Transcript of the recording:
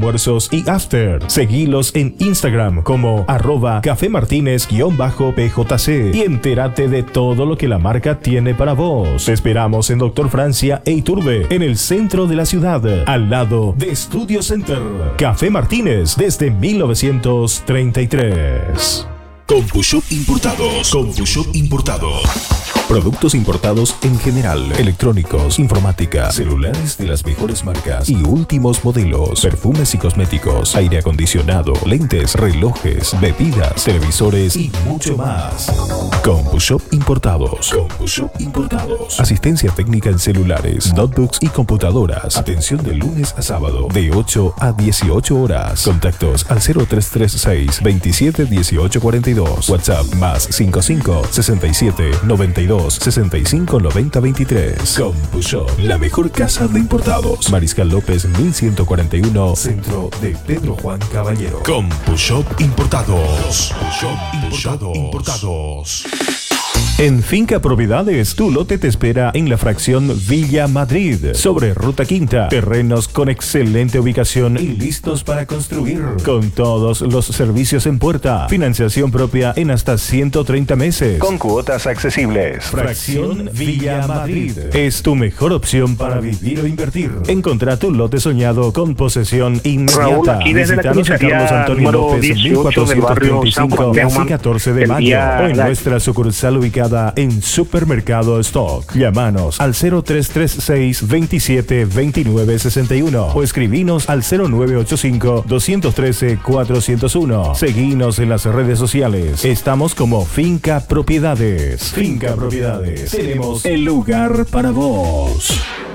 almuerzos y after. Seguilos en Instagram como @cafemartinez_pjc y entérate de todo lo que la marca tiene para vos. Te esperamos en Doctor Francia e Iturbe, en el centro de la ciudad, al lado de Studio Center. Café Martínez desde 1933. CompuShop Importados. CompuShop Importados. Productos importados en general, electrónicos, informática, celulares de las mejores marcas y últimos modelos, perfumes y cosméticos, aire acondicionado, lentes, relojes, bebidas, televisores y mucho más. CompuShop Importados. CompuShop Importados. Asistencia técnica en celulares, notebooks y computadoras. Atención de lunes a sábado de 8 a 18 horas. Contactos al 0336 27 18 42. WhatsApp más 55 67 92 65 90 23. CompuShop, la mejor casa de importados. Mariscal López 1141, centro de Pedro Juan Caballero. CompuShop Importados. CompuShop Importados. En Finca Propiedades, tu lote te espera en la fracción Villa Madrid, sobre Ruta Quinta. Terrenos con excelente ubicación y listos para construir. Con todos los servicios en puerta. Financiación propia en hasta 130 meses. Con cuotas accesibles. Fracción Villa Madrid es tu mejor opción para vivir o invertir. Encontrá tu lote soñado con posesión inmediata. Raúl, aquí desde la Visítanos en Carlos Antonio número López, 18 del barrio San 1435, Juan casi Neumann, 14 de el mayo. día- O en nuestra sucursal ubicada en Supermercado Stock. Llámanos al 0336 27 29 61 o escribinos al 0985 213 401. Seguinos en las redes sociales. Estamos como Finca Propiedades. Finca Propiedades. Tenemos el lugar para vos.